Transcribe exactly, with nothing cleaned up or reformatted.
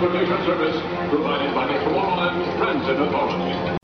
transportation service provided by the Tuolumne Transit Authority.